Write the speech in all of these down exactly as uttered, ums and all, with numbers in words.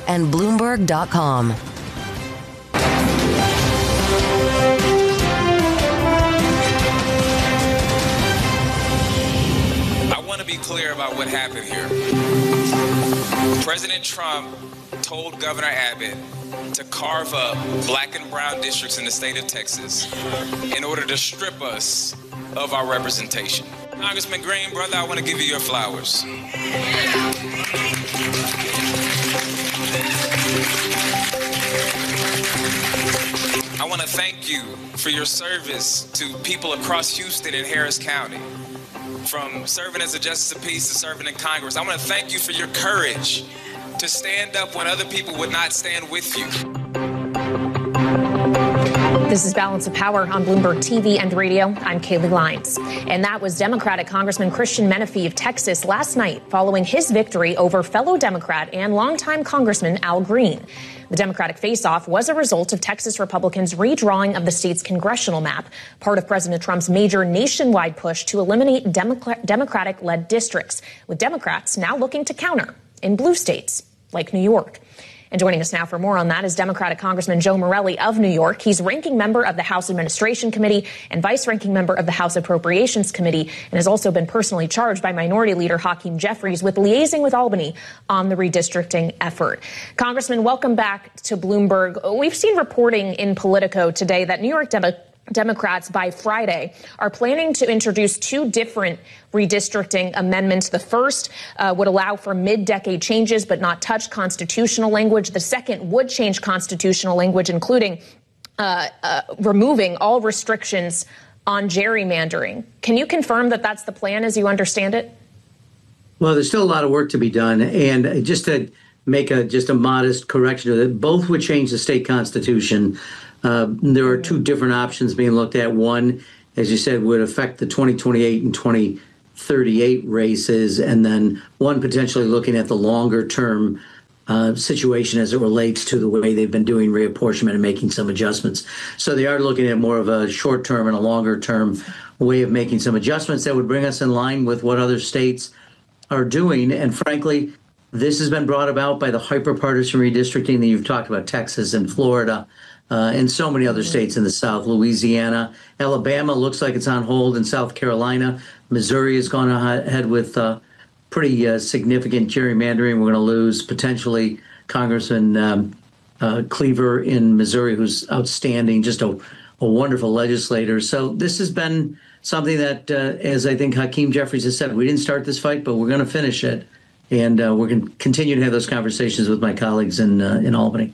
and Bloomberg dot com. I want to be clear about what happened here. President Trump told Governor Abbott to carve up black and brown districts in the state of Texas in order to strip us of our representation. Congressman Green, brother, I want to give you your flowers. I want to thank you for your service to people across Houston and Harris County. From serving as a justice of peace to serving in Congress, I want to thank you for your courage to stand up when other people would not stand with you. This is Balance of Power on Bloomberg T V and radio. I'm Kaylee Lyons. And that was Democratic Congressman Christian Menefee of Texas last night following his victory over fellow Democrat and longtime Congressman Al Green. The Democratic face-off was a result of Texas Republicans' redrawing of the state's congressional map, part of President Trump's major nationwide push to eliminate Democrat- Democratic-led districts, with Democrats now looking to counter in blue states like New York. And joining us now for more on that is Democratic Congressman Joe Morelle of New York. He's ranking member of the House Administration Committee and vice ranking member of the House Appropriations Committee, and has also been personally charged by Minority Leader Hakeem Jeffries with liaising with Albany on the redistricting effort. Congressman, welcome back to Bloomberg. We've seen reporting in Politico today that New York Democrats Democrats by Friday are planning to introduce two different redistricting amendments. The first uh, would allow for mid-decade changes but not touch constitutional language. The second would change constitutional language, including uh, uh, removing all restrictions on gerrymandering. Can you confirm that that's the plan as you understand it? Well, there's still a lot of work to be done. And just to make a just a modest correction to that, both would change the state constitution. Uh, there are two different options being looked at. One, as you said, would affect the twenty twenty-eight and twenty thirty-eight races, and then one potentially looking at the longer term uh, situation as it relates to the way they've been doing reapportionment and making some adjustments. So they are looking at more of a short term and a longer term way of making some adjustments that would bring us in line with what other states are doing. And frankly, this has been brought about by the hyper-partisan redistricting that you've talked about, Texas and Florida. Uh, and so many other states in the South, Louisiana, Alabama looks like it's on hold in South Carolina. Missouri has gone ahead with uh, pretty uh, significant gerrymandering. We're going to lose potentially Congressman um, uh, Cleaver in Missouri, who's outstanding, just a, a wonderful legislator. So this has been something that, uh, as I think Hakeem Jeffries has said, we didn't start this fight, but we're going to finish it. And uh, we're going to continue to have those conversations with my colleagues in uh, in Albany.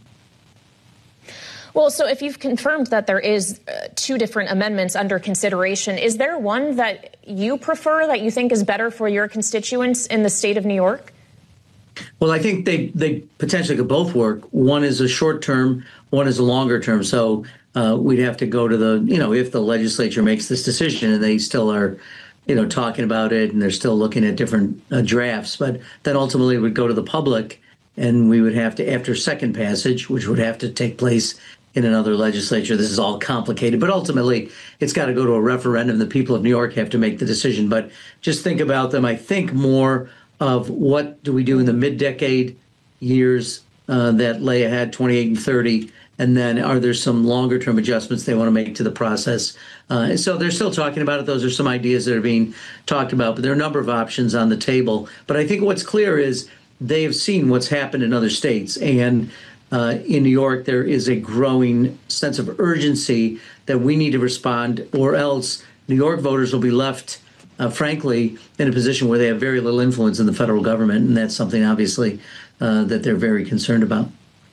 Well, so if you've confirmed that there is uh, two different amendments under consideration, is there one that you prefer that you think is better for your constituents in the state of New York? Well, I think they, they potentially could both work. One is a short term, one is a longer term. So uh, we'd have to go to the, you know, if the legislature makes this decision and they still are, you know, talking about it and they're still looking at different uh, drafts, but then ultimately it would go to the public and we would have to, after second passage, which would have to take place in another legislature. This is all complicated, but ultimately it's got to go to a referendum. The people of New York have to make the decision. But just think about them. I think more of what do we do in the mid-decade years uh, that lay ahead, twenty-eight and thirty, and then are there some longer-term adjustments they want to make to the process? Uh, so they're still talking about it. Those are some ideas that are being talked about, but there are a number of options on the table. But I think what's clear is they have seen what's happened in other states, and Uh, in New York, there is a growing sense of urgency that we need to respond, or else New York voters will be left, uh, frankly, in a position where they have very little influence in the federal government. And that's something, obviously, uh, that they're very concerned about.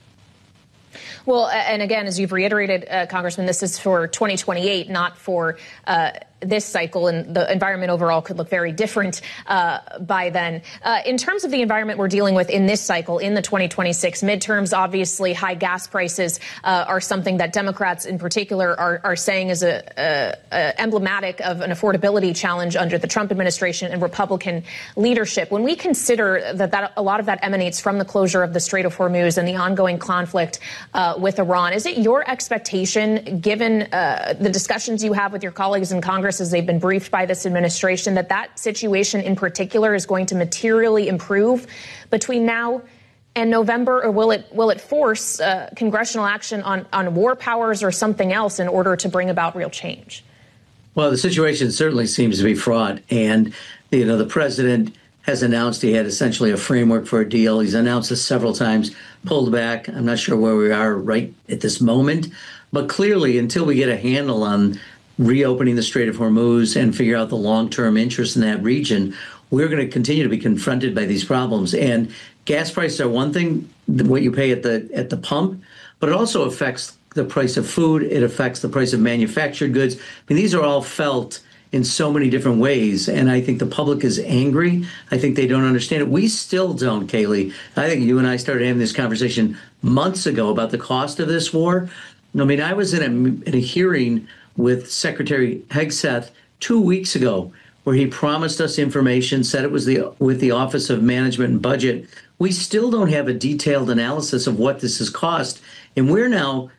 Well, and again, as you've reiterated, uh, Congressman, this is for twenty twenty-eight, not for uh, this cycle, and the environment overall could look very different uh, by then. Uh, in terms of the environment we're dealing with in this cycle, in the twenty twenty-six midterms, obviously high gas prices uh, are something that Democrats in particular are, are saying is a, a, a emblematic of an affordability challenge under the Trump administration and Republican leadership. When we consider that, that a lot of that emanates from the closure of the Strait of Hormuz and the ongoing conflict uh, with Iran, is it your expectation, given uh, the discussions you have with your colleagues in Congress as they've been briefed by this administration, that that situation in particular is going to materially improve between now in November, or will it will it force uh, congressional action on, on war powers or something else in order to bring about real change? Well, the situation certainly seems to be fraught. And, you know, the president has announced he had essentially a framework for a deal. He's announced this several times, pulled back. I'm not sure where we are right at this moment. But clearly, until we get a handle on reopening the Strait of Hormuz and figure out the long-term interest in that region, we're going to continue to be confronted by these problems. And gas prices are one thing, what you pay at the at the pump, but it also affects the price of food. It affects the price of manufactured goods. I mean, these are all felt in so many different ways. And I think the public is angry. I think they don't understand it. We still don't, Kayleigh. I think you and I started having this conversation months ago about the cost of this war. I mean, I was in a, in a hearing with Secretary Hegseth two weeks ago where he promised us information, said it was the with the Office of Management and Budget. We still don't have a detailed analysis of what this has cost. And we're now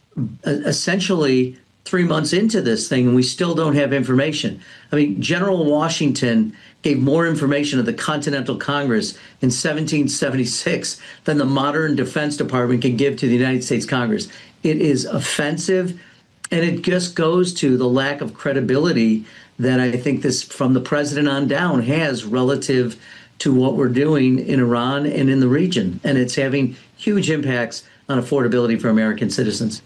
essentially three months into this thing, and we still don't have information. I mean, General Washington gave more information to the Continental Congress in seventeen seventy-six than the modern Defense Department can give to the United States Congress. It is offensive, and it just goes to the lack of credibility that I think this, from the president on down, has relative to what we're doing in Iran and in the region. And it's having huge impacts on affordability for American citizens.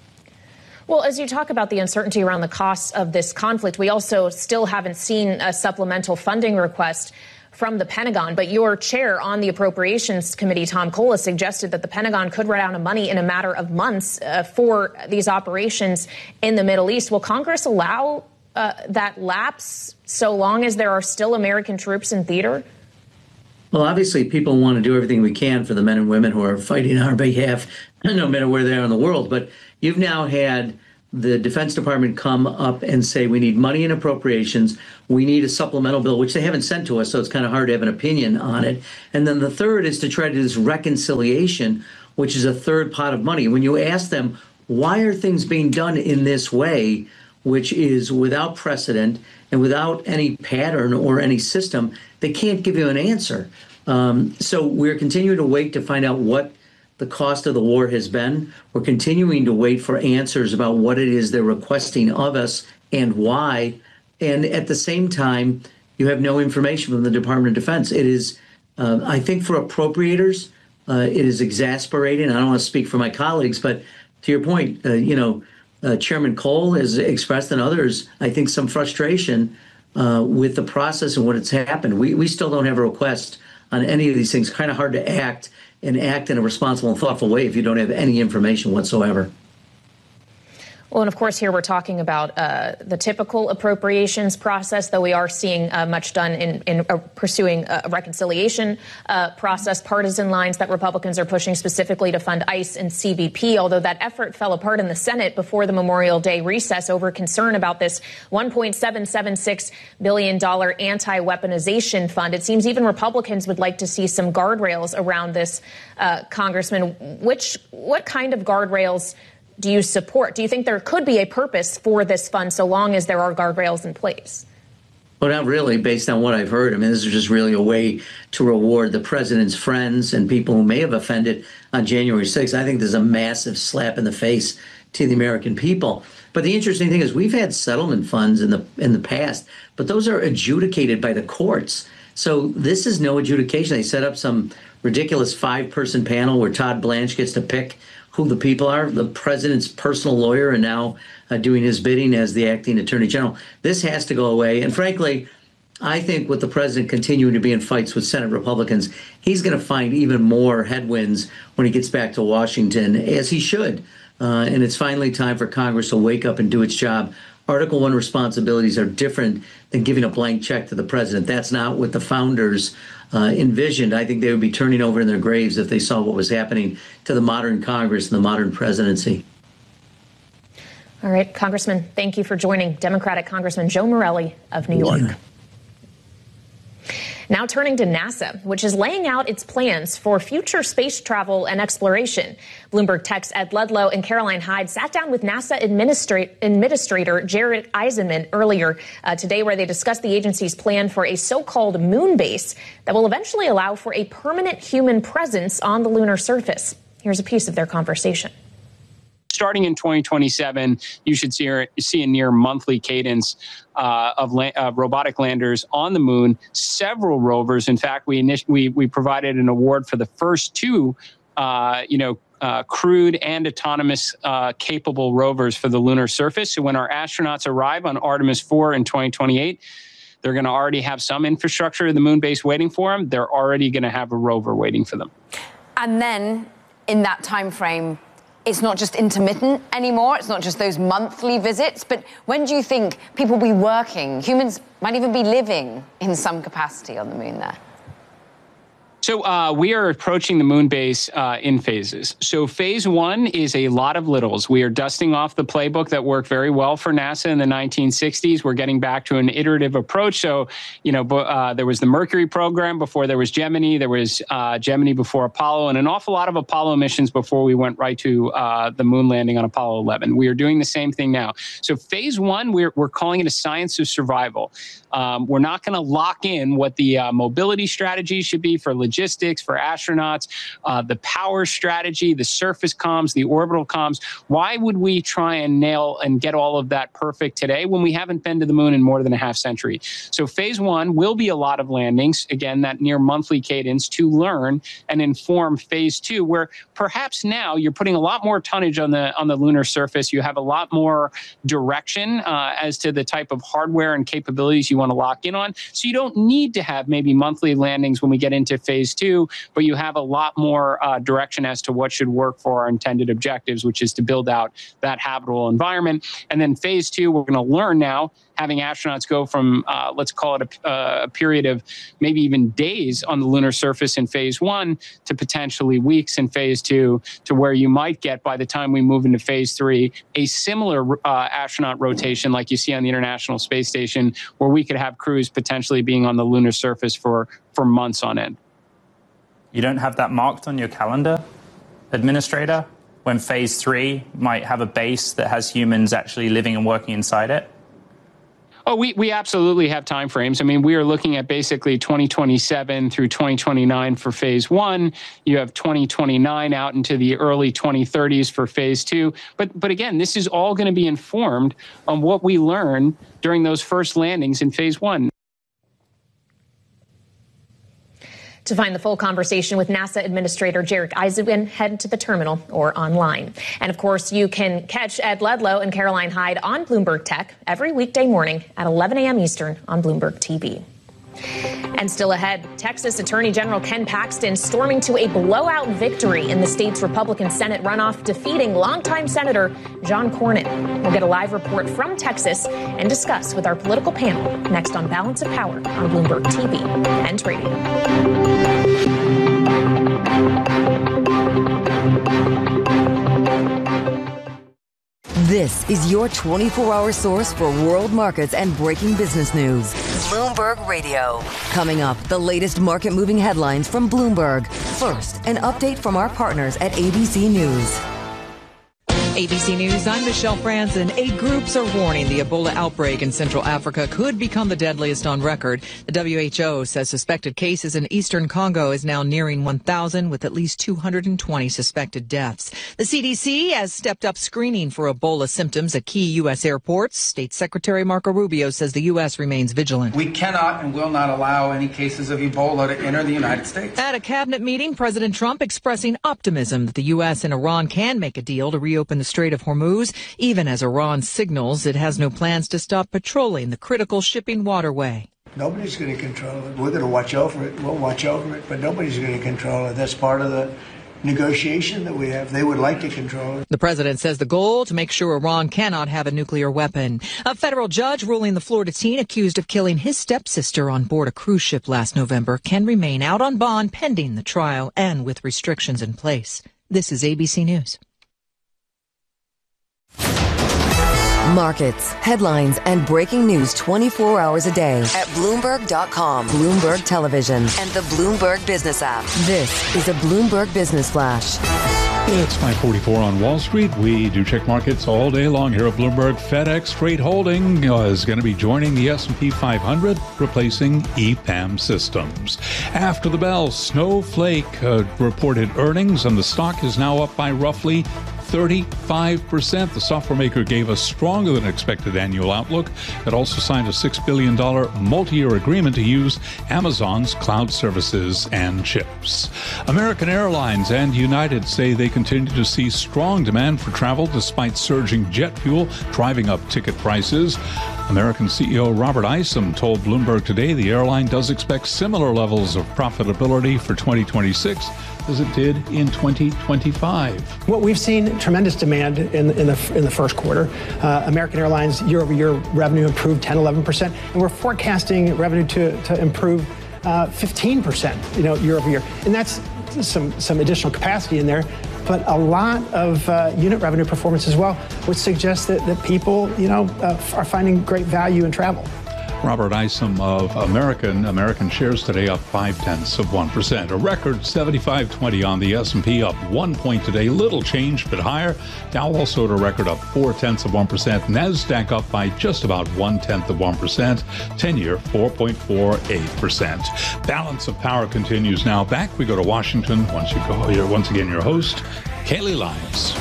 Well, as you talk about the uncertainty around the costs of this conflict, we also still haven't seen a supplemental funding request from the Pentagon. But your chair on the Appropriations Committee, Tom Cole, has suggested that the Pentagon could run out of money in a matter of months uh, for these operations in the Middle East. Will Congress allow uh, that lapse so long as there are still American troops in theater? Well, obviously, people want to do everything we can for the men and women who are fighting on our behalf, no matter where they are in the world. But you've now had the Defense Department come up and say we need money in appropriations. We need a supplemental bill, which they haven't sent to us, so it's kind of hard to have an opinion on it. And then the third is to try to do this reconciliation, which is a third pot of money. When you ask them, why are things being done in this way, which is without precedent and without any pattern or any system, they can't give you an answer. Um, so we're continuing to wait to find out what the cost of the war has been. We're continuing to wait for answers about what it is they're requesting of us and why. And at the same time, you have no information from the Department of Defense. It is, uh, I think, for appropriators, uh, it is exasperating. I don't want to speak for my colleagues, but to your point, uh, you know, uh, Chairman Cole has expressed, and others, I think, some frustration uh, with the process and what has happened. We we still don't have a request on any of these things. Kind of hard to act and act in a responsible and thoughtful way if you don't have any information whatsoever. Well, and of course, here we're talking about uh, the typical appropriations process, though we are seeing uh, much done in, in uh, pursuing a reconciliation uh, process, partisan lines that Republicans are pushing specifically to fund ICE and C B P, although that effort fell apart in the Senate before the Memorial Day recess over concern about this one point seven seven six billion dollars anti-weaponization fund. It seems even Republicans would like to see some guardrails around this, uh, Congressman. Which, what kind of guardrails do you support? Do you think there could be a purpose for this fund so long as there are guardrails in place? Well, not really, based on what I've heard. I mean, this is just really a way to reward the president's friends and people who may have offended on January sixth. I think there's a massive slap in the face to the American people. But the interesting thing is we've had settlement funds in the in the past, but those are adjudicated by the courts. So this is no adjudication. They set up some ridiculous five-person panel where Todd Blanche gets to pick who the people are, the president's personal lawyer, and now uh, doing his bidding as the acting attorney general. This has to go away. And frankly, I think with the president continuing to be in fights with Senate Republicans, he's going to find even more headwinds when he gets back to Washington, as he should. Uh, and it's finally time for Congress to wake up and do its job. Article One responsibilities are different than giving a blank check to the president. That's not what the founders uh, envisioned. I think they would be turning over in their graves if they saw what was happening to the modern Congress and the modern presidency. All right, Congressman, thank you for joining Democratic Congressman Joe Morelle of New York. Yeah. Now turning to NASA, which is laying out its plans for future space travel and exploration. Bloomberg Tech's Ed Ludlow and Caroline Hyde sat down with NASA administra- Administrator Jared Isaacman earlier uh, today, where they discussed the agency's plan for a so-called moon base that will eventually allow for a permanent human presence on the lunar surface. Here's a piece of their conversation. Starting in twenty twenty-seven, you should see, see a near monthly cadence uh, of la- uh, robotic landers on the moon, several rovers. In fact, we init- we, we provided an award for the first two, uh, you know, uh, crewed and autonomous uh, capable rovers for the lunar surface. So when our astronauts arrive on Artemis four in twenty twenty-eight, they're going to already have some infrastructure of the moon base waiting for them. They're already going to have a rover waiting for them. And then in that time frame, it's not just intermittent anymore. It's not just those monthly visits. But when do you think people will be working? Humans might even be living in some capacity on the moon there. So uh, we are approaching the moon base uh, in phases. So phase one is a lot of littles. We are dusting off the playbook that worked very well for NASA in the nineteen sixties. We're getting back to an iterative approach. So, you know, uh, there was the Mercury program before there was Gemini. There was uh, Gemini before Apollo, and an awful lot of Apollo missions before we went right to uh, the moon landing on Apollo eleven. We are doing the same thing now. So phase one, we're, we're calling it a science of survival. Um, we're not going to lock in what the uh, mobility strategy should be for logistics, for astronauts, uh, the power strategy, the surface comms, the orbital comms. Why would we try and nail and get all of that perfect today when we haven't been to the moon in more than a half century? So phase one will be a lot of landings, again, that near monthly cadence to learn and inform phase two, where perhaps now you're putting a lot more tonnage on the on the lunar surface. You have a lot more direction uh, as to the type of hardware and capabilities you want to lock in on. So you don't need to have maybe monthly landings when we get into phase two, but you have a lot more uh, direction as to what should work for our intended objectives, which is to build out that habitable environment. And then phase two, we're going to learn now, having astronauts go from, uh, let's call it a, uh, a period of maybe even days on the lunar surface in phase one to potentially weeks in phase two, to where you might get, by the time we move into phase three, a similar uh, astronaut rotation like you see on the International Space Station, where we could have crews potentially being on the lunar surface for, for months on end. You don't have that marked on your calendar, Administrator, when phase three might have a base that has humans actually living and working inside it? Oh, we, we absolutely have timeframes. I mean, we are looking at basically twenty twenty-seven through twenty twenty-nine for phase one. You have twenty twenty-nine out into the early twenty thirties for phase two. But, but again, this is all going to be informed on what we learn during those first landings in phase one. To find the full conversation with NASA Administrator Jared Isaacman, head to the terminal or online. And of course, you can catch Ed Ludlow and Caroline Hyde on Bloomberg Tech every weekday morning at eleven a.m. Eastern on Bloomberg T V. And still ahead, Texas Attorney General Ken Paxton storming to a blowout victory in the state's Republican Senate runoff, defeating longtime Senator John Cornyn. We'll get a live report from Texas and discuss with our political panel next on Balance of Power on Bloomberg T V and radio. This is your twenty-four hour source for world markets and breaking business news. Bloomberg Radio. Coming up, the latest market-moving headlines from Bloomberg. First, an update from our partners at A B C News. A B C News, I'm Michelle Franzen. Eight groups are warning the Ebola outbreak in Central Africa could become the deadliest on record. The W H O says suspected cases in eastern Congo is now nearing one thousand, with at least two hundred twenty suspected deaths. The C D C has stepped up screening for Ebola symptoms at key U S airports. State Secretary Marco Rubio says the U S remains vigilant. We cannot and will not allow any cases of Ebola to enter the United States. At a cabinet meeting, President Trump expressing optimism that the U S and Iran can make a deal to reopen the Strait of Hormuz, even as Iran signals it has no plans to stop patrolling the critical shipping waterway. Nobody's going to control it. We're going to watch over it. We'll watch over it, but nobody's going to control it. That's part of the negotiation that we have. They would like to control it. The president says the goal to make sure Iran cannot have a nuclear weapon. A federal judge ruling the Florida teen accused of killing his stepsister on board a cruise ship last November can remain out on bond pending the trial and with restrictions in place. This is A B C News. Markets, headlines, and breaking news twenty-four hours a day at Bloomberg dot com, Bloomberg Television, and the Bloomberg Business app. This is a Bloomberg Business Flash. It's five forty-four on Wall Street. We do check markets all day long here at Bloomberg. FedEx Freight Holding is going to be joining the S and P five hundred, replacing E P A M Systems. After the bell, Snowflake uh, reported earnings, and the stock is now up by roughly thirty-five percent. The software maker gave a stronger than expected annual outlook. It also signed a six billion dollars multi-year agreement to use Amazon's cloud services and chips. American Airlines and United say they continue to see strong demand for travel despite surging jet fuel driving up ticket prices. American C E O Robert Isom told Bloomberg today the airline does expect similar levels of profitability for twenty twenty-six as it did in twenty twenty-five. What we've seen, tremendous demand in, in the in the first quarter. Uh, American Airlines year-over-year revenue improved ten, eleven percent, and we're forecasting revenue to, to improve uh, fifteen percent, you know, year-over-year. And that's some, some additional capacity in there. But a lot of uh, unit revenue performance as well would suggest that, that people, you know, uh, are finding great value in travel. Robert Isom of American American shares today up five tenths of one percent. A record seventy-five twenty on the S and P, up one point today. Little change, but higher. Dow also at a record up four tenths of one percent. Nasdaq up by just about one tenth of one percent. ten-year four point four eight percent. Balance of Power continues now. Back we go to Washington. Once you go here, once again, your host, Kaylee Lyons.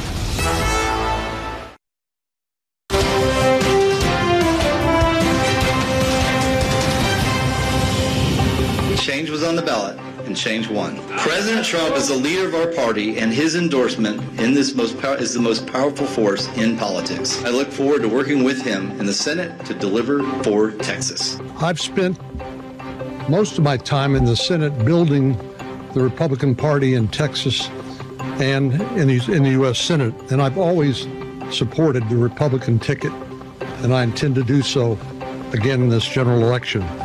Change was on the ballot, and change won. President Trump is the leader of our party, and his endorsement in this most pow- is the most powerful force in politics. I look forward to working with him in the Senate to deliver for Texas. I've spent most of my time in the Senate building the Republican Party in Texas and in the, in the U S Senate, and I've always supported the Republican ticket, and I intend to do so again in this general election.